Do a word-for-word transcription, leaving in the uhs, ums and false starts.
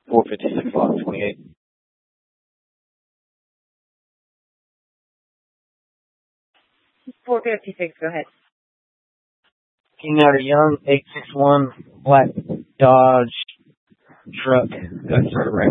four fifty-six, lot twenty-eight. four fifty-six, go ahead. King out a young eight six one black Dodge truck. That's a wreck.